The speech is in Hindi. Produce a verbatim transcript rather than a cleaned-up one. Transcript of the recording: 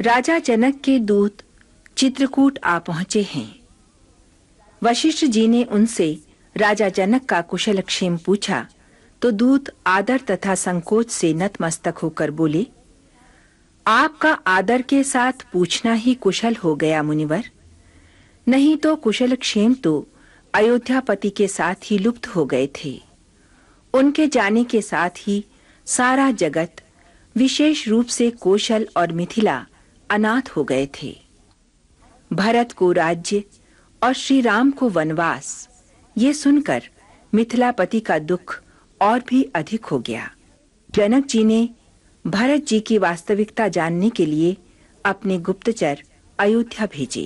राजा जनक के दूत चित्रकूट आ पहुंचे हैं। वशिष्ठ जी ने उनसे राजा जनक का कुशलक्षेम पूछा तो दूत आदर तथा संकोच से नतमस्तक होकर बोले, आपका आदर के साथ पूछना ही कुशल हो गया मुनिवर, नहीं तो कुशलक्षेम तो अयोध्यापति के साथ ही लुप्त हो गए थे। उनके जाने के साथ ही सारा जगत, विशेष रूप से कौशल और मिथिला अनाथ हो गए थे। भरत को राज्य और श्री राम को वनवास, ये सुनकर मिथिलापति का दुख और भी अधिक हो गया। जनक जी ने भरत जी की वास्तविकता जानने के लिए अपने गुप्तचर अयोध्या भेजे।